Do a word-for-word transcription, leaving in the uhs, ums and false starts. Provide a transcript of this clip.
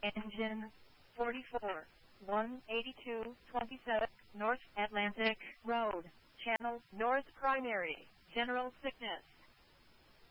Engine forty-four, one eighty-two twenty-seven North Atlantic Road, Channel North Primary, General Sickness.